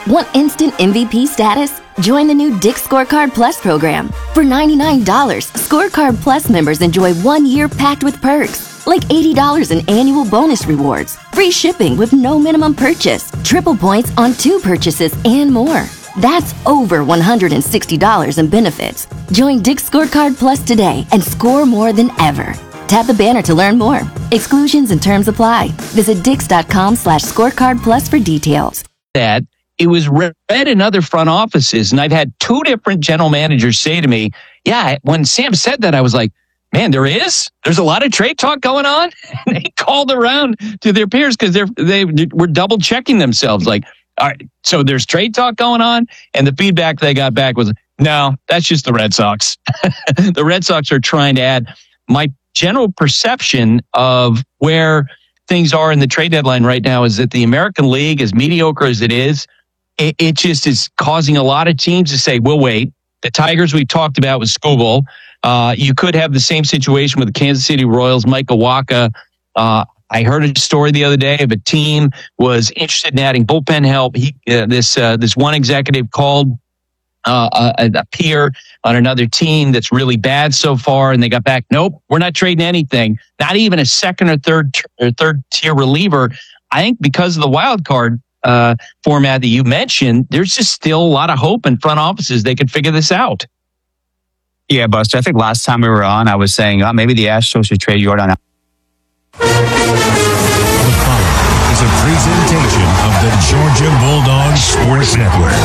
Want instant MVP status? Join the new Dick's Scorecard Plus program. For $99, Scorecard Plus members enjoy 1 year packed with perks, like $80 in annual bonus rewards, free shipping with no minimum purchase, triple points on 2 purchases, and more. That's over $160 in benefits. Join Dick's Scorecard Plus today and score more than ever. Tap the banner to learn more. Exclusions and terms apply. Visit dix.com/scorecardplus for details. That it was read in other front offices, and I've had 2 different general managers say to me, yeah, when Sam said that, I was like, man, there's a lot of trade talk going on. And they called around to their peers because they were double checking themselves. Like, all right, so there's trade talk going on. And the feedback they got back was, no, that's just the Red Sox. The Red Sox are trying to add. My general perception of where things are in the trade deadline right now is that the American League, as mediocre as it is, it just is causing a lot of teams to say, we'll wait. The Tigers we talked about with Skubal. You could have the same situation with the Kansas City Royals, Mike Kawaka. I heard a story the other day of a team was interested in adding bullpen help. This one executive called a peer on another team that's really bad so far, and they got back, nope, we're not trading anything, not even a second or third tier reliever. I think because of the wild card format that you mentioned, there's just still a lot of hope in front offices they could figure this out. Yeah, Buster, I think last time we were on, I was saying maybe the Astros should trade Jordan. The following is a presentation of the Georgia Bulldogs Sports Network.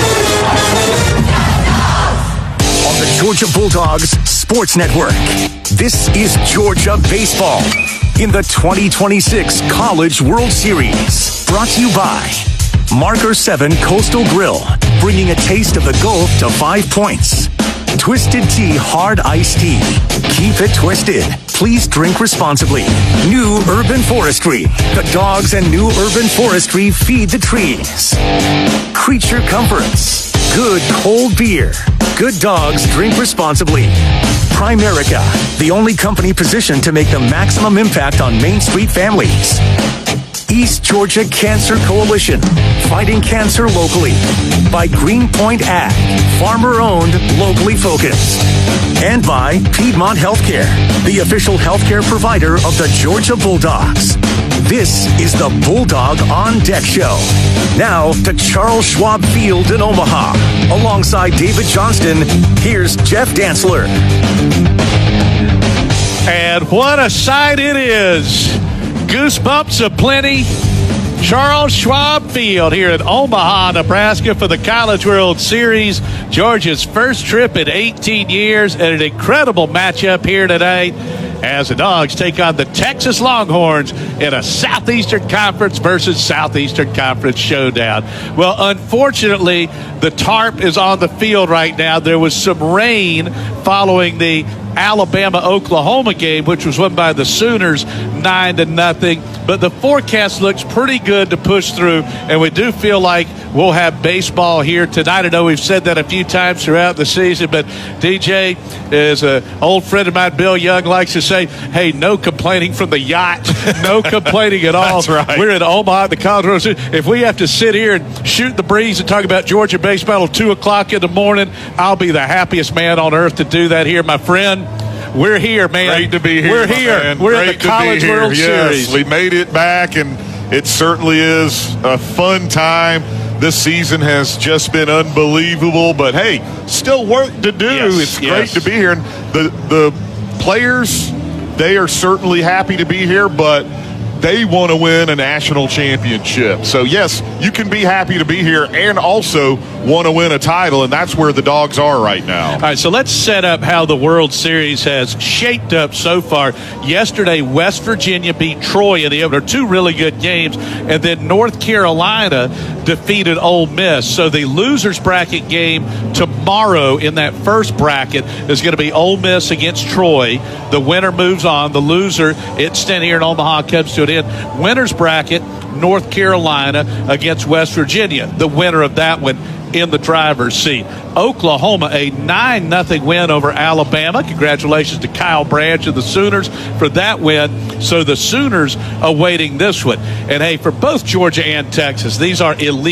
On the Georgia Bulldogs Sports Network, this is Georgia Baseball in the 2026 College World Series. Brought to you by Marker 7 Coastal Grill, bringing a taste of the Gulf to 5 points. Twisted Tea Hard Iced Tea. Keep it twisted. Please drink responsibly. New Urban Forestry. The dogs and New Urban Forestry feed the trees. Creature Comforts. Good cold beer. Good dogs drink responsibly. Primerica, the only company positioned to make the maximum impact on Main Street families. East Georgia Cancer Coalition, fighting cancer locally. By Greenpoint Ag, farmer-owned, locally focused. And by Piedmont Healthcare, the official healthcare provider of the Georgia Bulldogs. This is the Bulldog on Deck Show. Now to Charles Schwab Field in Omaha. Alongside David Johnston, here's Jeff Dantzler. And what a sight it is. Goosebumps aplenty. Charles Schwab Field here in Omaha, Nebraska for the College World Series. Georgia's first trip in 18 years, and an incredible matchup here tonight as the Dogs take on the Texas Longhorns in a Southeastern Conference versus Southeastern Conference showdown. Well, unfortunately, the tarp is on the field right now. There was some rain following the Alabama-Oklahoma game, which was won by the Sooners 9-0. But the forecast looks pretty good to push through, and we do feel like we'll have baseball here tonight. I know we've said that a few times throughout the season, but DJ is an old friend of mine, Bill Young, likes to say, hey, no complaining from the yacht. No complaining at all. That's right. We're in Omaha at the College World Series. If we have to sit here and shoot the breeze and talk about Georgia baseball till 2 o'clock in the morning, I'll be the happiest man on earth to do that here, my friend. We're here, man. Great to be here. We're here. Man. We're Great in the College World Series. We made it back, and it certainly is a fun time. This season has just been unbelievable, but hey, still work to do. Yes, It's great to be here. And the players, they are certainly happy to be here, but they want to win a national championship. So, yes, you can be happy to be here and also want to win a title, and that's where the Dogs are right now. All right, so let's set up how the World Series has shaped up so far. Yesterday, West Virginia beat Troy in the opener. 2 really good games. And then North Carolina defeated Ole Miss. So the loser's bracket game tomorrow in that first bracket is going to be Ole Miss against Troy. The winner moves on. The loser, it's standing here in Omaha, comes to an end. Winner's bracket, North Carolina against West Virginia. The winner of that one in the driver's seat. Oklahoma, a 9-0 win over Alabama. Congratulations to Kyle Branch and the Sooners for that win. So the Sooners awaiting this one. And hey, for both Georgia and Texas, these are elite